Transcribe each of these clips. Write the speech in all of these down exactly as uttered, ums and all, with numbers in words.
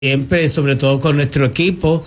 siempre, sobre todo con nuestro equipo,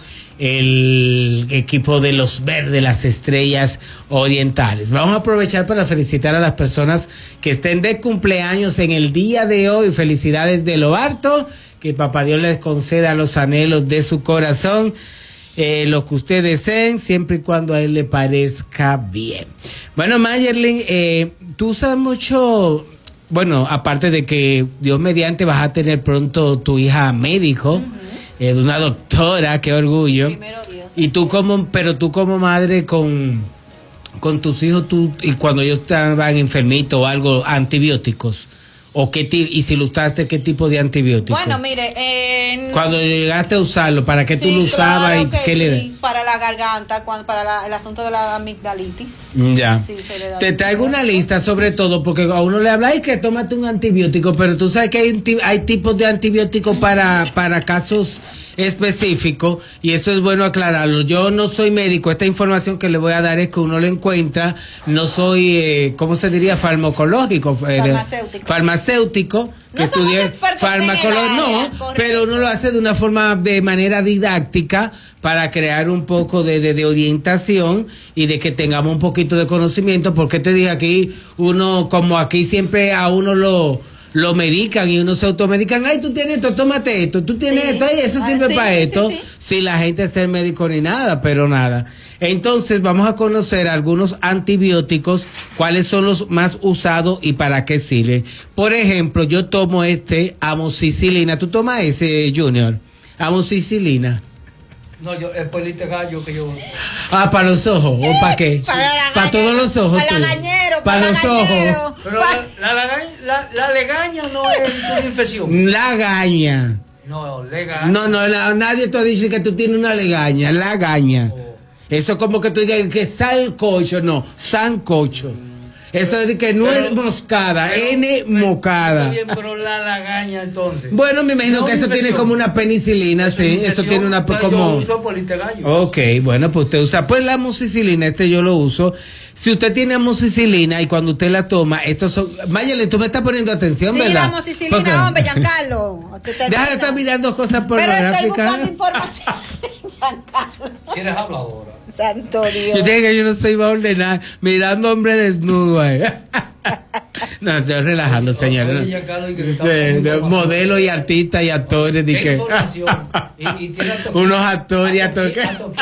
el equipo de los Verdes, las Estrellas Orientales. Vamos a aprovechar para felicitar a las personas que estén de cumpleaños en el día de hoy. Felicidades de lo harto, que Papá Dios les conceda los anhelos de su corazón, eh, lo que ustedes deseen, siempre y cuando a él le parezca bien. Bueno, Mayerlin, eh, tú usas mucho... Bueno, aparte de que Dios mediante vas a tener pronto tu hija médico, uh-huh. eh, una doctora, qué orgullo. Primero Dios. Y tú como, pero tú como madre con, con tus hijos, tú, y cuando ellos estaban enfermitos o algo, antibióticos. ¿O qué ti, y si lo usaste, qué tipo de antibiótico? Bueno, mire, eh, cuando llegaste a usarlo, ¿para qué sí, tú lo usabas? Claro y que qué sí, le para la garganta, cuando, para la, el asunto de la amigdalitis. Ya. Sí, se le da. Te traigo una lista, sobre todo, porque a uno le habla, ay, que tómate un antibiótico, pero tú sabes que hay, un, hay tipos de antibióticos para, para casos específico, y eso es bueno aclararlo. Yo no soy médico, esta información que le voy a dar es que uno lo encuentra, no soy, eh, ¿cómo se diría? Farmacológico, farmacéutico, farmacéutico que no estudié farmacología, no, correcto. Pero uno lo hace de una forma, de manera didáctica, para crear un poco de, de, de orientación y de que tengamos un poquito de conocimiento, porque te dije aquí, uno, como aquí siempre a uno lo lo medican y uno se automedican, ay, tú tienes esto, tómate esto, tú tienes sí. esto, ay, eso sirve ah, sí, para sí, esto, sí, sí. sin la gente ser médico ni nada, pero nada. Entonces vamos a conocer algunos antibióticos, cuáles son los más usados y para qué sirven. Por ejemplo, yo tomo este amoxicilina, ¿tú tomas ese, Junior? Amoxicilina. No, yo, el polite gallo que yo... Ah, ¿para los ojos? ¿O para qué? Para, para todos los ojos. Para la gañero, para, para los gañero. ojos. Pero pa la, la, la, la, la legaña no es una infección. La gaña. No, legaña. No, no, la, nadie te dice que tú tienes una legaña, la gaña. Oh. Eso es como que tú digas que sancocho, no, sancocho. Mm. Eso es de que no es moscada, pero, N mocada. Bien, pero la lagaña entonces. Bueno, me imagino no, que eso tiene como una penicilina, eso sí. Eso tiene una yo como. Uso polite gallo. Ok, bueno, pues usted usa. Pues la amoxicilina, este yo lo uso. Si usted tiene amoxicilina y cuando usted la toma, estos son. Mayele, tú me estás poniendo atención, sí, ¿verdad? Sí, la amoxicilina, okay. Hombre, Giancarlo. Deja de estar mirando cosas pornográficas. Pero estoy buscando información, Giancarlo. Si eres habladora. Santo Dios. Yo dije que yo no soy va a ordenar mirando hombre desnudo ahí. No, estoy relajando, señores. Modelos y artistas y actores. ¿Qué que... y, y unos actores y actores.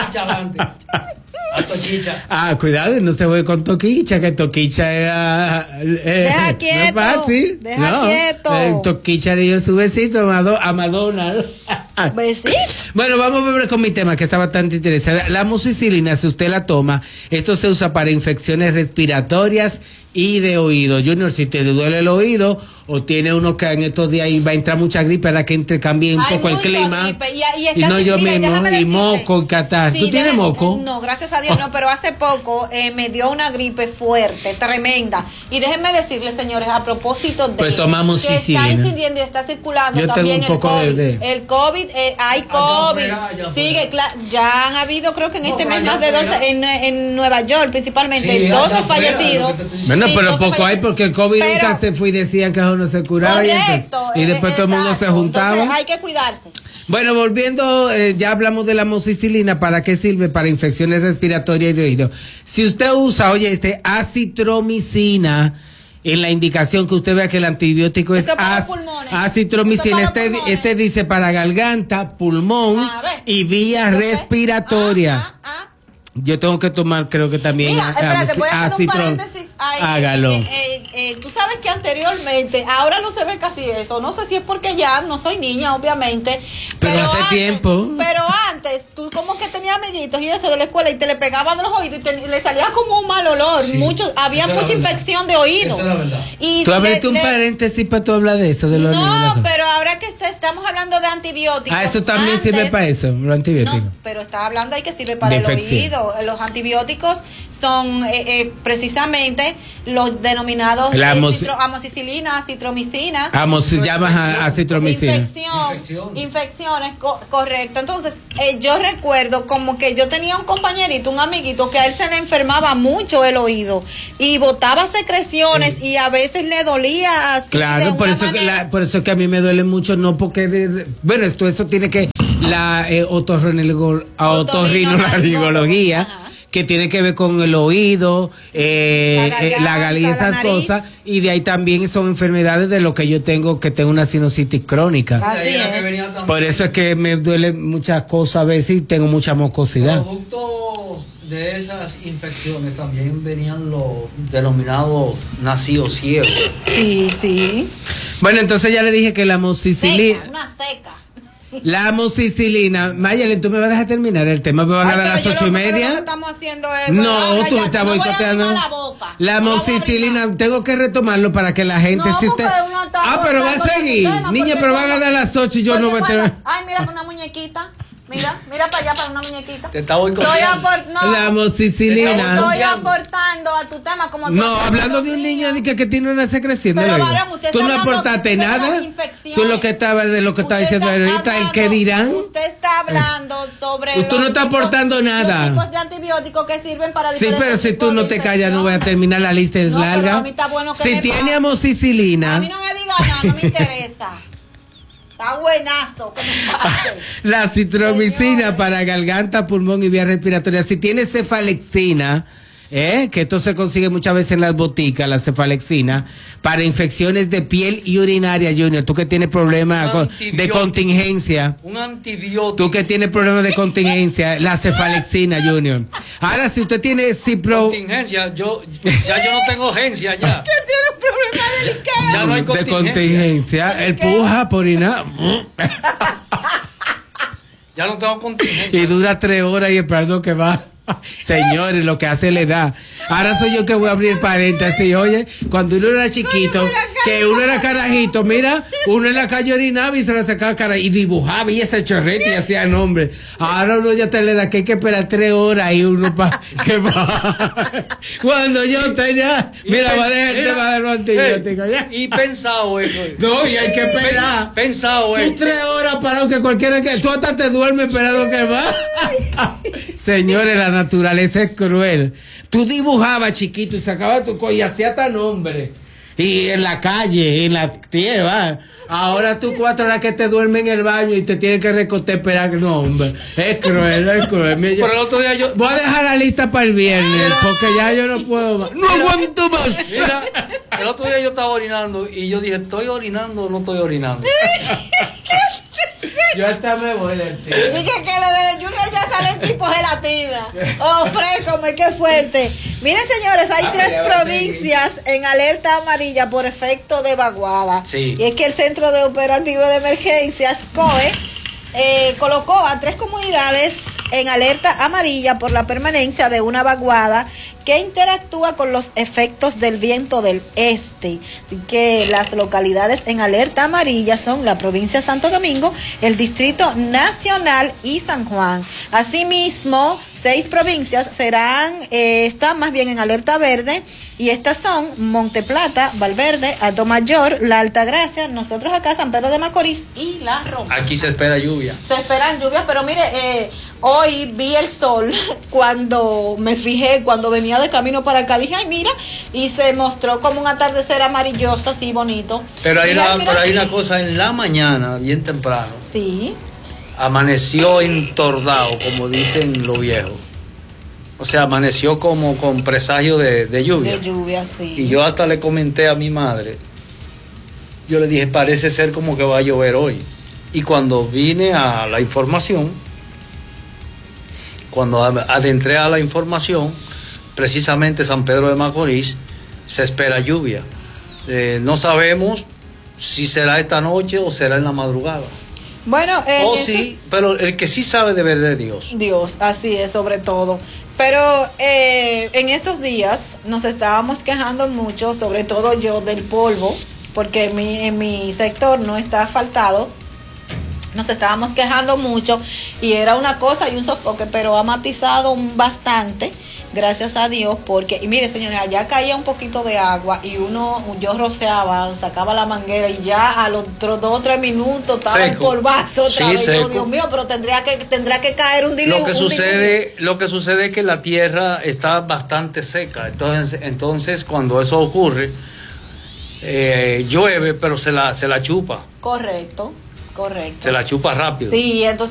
Ah, cuidado, no se voy con Toquicha, que Toquicha es. Eh, deja quieto. No es fácil. Deja no. quieto. Eh, Toquicha le dio su besito a Madonna. ¿Besito? Bueno, vamos a ver con mi tema que está bastante interesante. La amoxicilina, si usted la toma, esto se usa para infecciones respiratorias y de oído. Junior, si te duele el oído o tiene uno que en estos días va a entrar mucha gripe para que entre cambie un Hay poco el clima gripe. Y, y, y no yo mira, mismo y moco y catarro. Sí, ¿Tú tienes déjame, moco? No, gracias a Dios no, pero hace poco eh, me dio una gripe fuerte, tremenda. Y déjenme decirles, señores, a propósito de pues tomamos que está incidiendo y está circulando yo también tengo un poco el COVID. De, de... El COVID, eh, hay COVID. Ah, ya, ya, sigue, ya han habido, creo que en no, este mes más de doce en, en Nueva York principalmente, sí, doce fallecidos. Bueno, sí, pero poco hay porque el COVID pero, nunca se fue y decían que eso no se curaba. Correcto, y, entonces, y después exacto, todo el mundo se juntaba. Entonces hay que cuidarse. Bueno, volviendo, eh, ya hablamos de la amoxicilina, ¿para qué sirve? Para infecciones respiratorias y de oído. Si usted usa, oye, este acitromicina, en la indicación que usted vea que el antibiótico es acitromicina, este, este dice para garganta, pulmón y vías respiratorias. Ah, ah, ah. Yo tengo que tomar, creo que también. Mira, espérate, voy a hacer un paréntesis ahí. Hágalo. Eh, eh, eh, tú sabes que anteriormente, ahora no se ve casi eso. No sé si es porque ya no soy niña, obviamente. Pero, pero hace antes, tiempo. Pero antes, tú como que tenías amiguitos y eso de la escuela y te le pegaban de los oídos y te, le salía como un mal olor. Sí, Mucho, había mucha infección de oído. Esa es la verdad. Y tú abriste un le, paréntesis para tú hablar de eso, de los No, niños, pero ahora que se, estamos hablando de antibióticos. Ah, eso también antes, sirve para eso, los antibióticos. No, pero estás hablando ahí que sirve para el oído. Los antibióticos son eh, eh, precisamente los denominados la eh, citro, amoxicilina, acitromicina. Amos, llamas a acitromicina. Infección, infección. Infecciones, co correcto. Entonces, eh, yo recuerdo recuerdo como que yo tenía un compañerito, un amiguito, que a él se le enfermaba mucho el oído y botaba secreciones sí. y a veces le dolía así. Claro, por eso, que la, por eso que a mí me duele mucho, no porque, de, de, bueno, esto eso tiene que, la eh, otorrinolaringología, que tiene que ver con el oído, sí, eh, la garganta, la garganta, esas la cosas, y de ahí también son enfermedades de lo que yo tengo, que tengo una sinusitis crónica. Así es. Por eso es que me duele muchas cosas a veces y tengo mucha mucosidad. Productos de esas infecciones también venían los denominados nacidos ciegos. Sí, sí. Bueno, entonces ya le dije que la amoxicilina... Seca, una seca. La amoxicilina, Mayelin, ¿tú me vas a dejar terminar el tema? ¿Me van a dar a las ocho y media? Lo que estamos haciendo es, no, tú me estás boicoteando. La, la amoxicilina, tengo que retomarlo para que la gente... No, si usted... Ah, pero va a seguir. Niña, pero van a dar a las ocho y yo no voy a tener... Ay, mira, una muñequita. Mira, mira para allá, para una muñequita. Te está boicoteando. No, la amoxicilina. Estoy aportando a tu tema como tú. No, hablando de un niño que, que tiene una secreción. Pero, varón, tú no aportaste nada. Tú lo que estaba de lo que estaba diciendo ahorita, el que dirán. Usted está hablando sobre. Tú no estás aportando nada. Los tipos de antibióticos que sirven para. Sí, pero si tú no te callas, no voy a terminar la lista, es no, larga. A mí está bueno que si me tiene pase. amoxicilina. A mí no me diga nada, no me interesa. Está buenazo, que me pase. La citromicina Señor. Para garganta, pulmón y vía respiratoria. Si tiene cefalexina, ¿eh? Que esto se consigue muchas veces en las boticas, la cefalexina, para infecciones de piel y urinaria, Junior. Tú que tienes problemas de contingencia. Un antibiótico. Tú que tienes problemas de contingencia, la cefalexina, Junior. Ahora, si usted tiene cipro... Contingencia, yo, ya yo no tengo urgencia ya. ¿Qué tiene un problema delicado? Ya no hay contingencia. De contingencia. El puja por orinar. Ya no tengo contingencia. Y dura tres horas y esperando que va. Señores, lo que hace la edad. Ahora soy yo que voy a abrir paréntesis. Oye, cuando uno era chiquito, que uno era carajito, mira, uno en la calle orinaba y se lo sacaba cara y dibujaba y ese chorrete y hacía nombre. Ahora uno ya te le da que hay que esperar tres horas y uno para que va. Cuando yo tenía, mira, va a dejar de dar los antibióticos. Eh, y pensado eso. No, y hay que esperar. Pensado eso. Tú tres horas parado que cualquiera que. Tú hasta te duermes esperando que va. Señores, la naturaleza es cruel. Tú dibujabas chiquito y sacabas tu co y hacías hasta nombre. Y en la calle, en la tierra. Ahora tú cuatro horas que te duermes en el baño y te tienes que recostar esperar. No, hombre. Es cruel, es cruel. Mira, yo, Pero el otro día yo... voy a dejar la lista para el viernes porque ya yo no puedo más. No aguanto más. Mira, el otro día yo estaba orinando y yo dije, ¿estoy orinando o no estoy orinando? Yo hasta me voy del tío. Dije que lo de Junior ya salen tipo gelatina. Oh, fresco, qué fuerte. Miren, señores, hay ah, tres provincias en alerta amarilla por efecto de vaguada. Sí. Y es que el Centro de Operativo de Emergencias, C O E, eh, colocó a tres comunidades en alerta amarilla por la permanencia de una vaguada que interactúa con los efectos del viento del este. Así que las localidades en alerta amarilla son la provincia de Santo Domingo, el Distrito Nacional y San Juan. Asimismo, seis provincias serán, eh, están más bien en alerta verde, y estas son Monte Plata, Valverde, Atomayor, La Altagracia, nosotros acá, San Pedro de Macorís y La Roma. Aquí se espera lluvia. Se esperan lluvias, pero mire, eh, hoy vi el sol cuando me fijé, cuando venía de camino para acá, dije, ay, mira, y se mostró como un atardecer amarilloso, así bonito. Pero hay, Mira, una, mira, pero hay una cosa, en la mañana, bien temprano, sí, amaneció entordado, como dicen los viejos. O sea, amaneció como con presagio de, de lluvia. de lluvia, sí. Y yo hasta le comenté a mi madre, yo le dije, parece ser como que va a llover hoy. Y cuando vine a la información, cuando adentré a la información, precisamente San Pedro de Macorís, se espera lluvia. Eh, no sabemos si será esta noche o será en la madrugada. Bueno, eh, o este sí, pero el que sí sabe de verdad es Dios. Dios, así es, sobre todo. Pero eh, en estos días nos estábamos quejando mucho, sobre todo yo, del polvo, porque en mi, en mi sector no está asfaltado. Nos estábamos quejando mucho y era una cosa y un sofoque, pero ha matizado bastante gracias a Dios, porque, y mire señores, allá caía un poquito de agua y uno, yo rociaba, sacaba la manguera y ya a los otros dos o tres minutos estaba el polvazo otra sí, vez. seco. Yo, Dios mío, pero tendría que, tendrá que caer un diluvio. Lo que sucede, lo que sucede es que la tierra está bastante seca, entonces, entonces cuando eso ocurre, eh, llueve, pero se la, se la chupa. Correcto, correcto. Se la chupa rápido. Sí, entonces